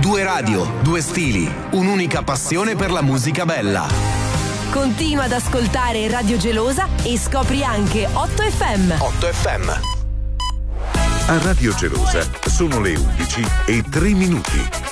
Due radio, due stili, un'unica passione per la musica bella. Continua ad ascoltare Radio Gelosa e scopri anche 8FM. 8FM. A Radio Gelosa sono le 11:03.